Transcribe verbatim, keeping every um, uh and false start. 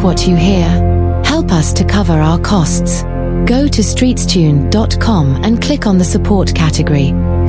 like what you hear? Help us to cover our costs. Go to streetstune dot com and click on the support category.